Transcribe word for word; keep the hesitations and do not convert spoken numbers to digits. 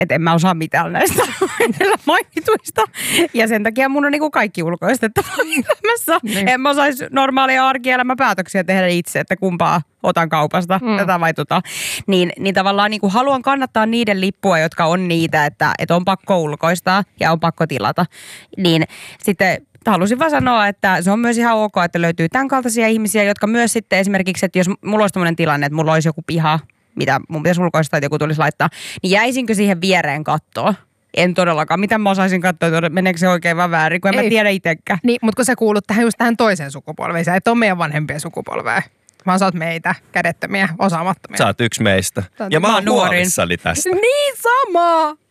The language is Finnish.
että en mä osaa mitään näistä edellä mainituista. Ja sen takia mun on niinku kaikki ulkoistettava elämässä. Niin. En mä osaisi normaalia arkielämäpäätöksiä tehdä itse, että kumpaa otan kaupasta mm. tätä vai tota. Niin, niin tavallaan niinku haluan kannattaa niiden lippua, jotka on niitä, että, että on pakko ulkoistaa ja on pakko tilata. Niin sitten halusin vaan sanoa, että se on myös ihan ok, että löytyy tämän kaltaisia ihmisiä, jotka myös sitten esimerkiksi, että jos mulla olisi tämmöinen tilanne, että mulla olisi joku piha, mitä mun pitäisi ulkoistaa, että joku tulisi laittaa, niin jäisinkö siihen viereen kattoa? En todellakaan. Miten mä osaisin katsoa, että meneekö se oikein vai väärin, kun en Ei. mä tiedä itsekään. Niin, mutta kun sä kuulut tähän just tähän toiseen sukupolveen, sä et ole meidän vanhempien sukupolvea, vaan sä oot meitä, kädettömiä, osaamattomia. Sä oot yksi meistä. Ja mä, mä oon huolissani tästä. Niin sama!